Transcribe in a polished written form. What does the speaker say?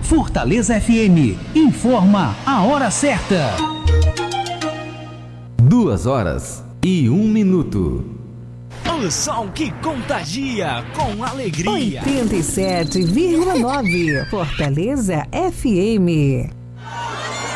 Fortaleza FM informa a hora certa. 2h01. O som que contagia com alegria. 87,9 Fortaleza FM.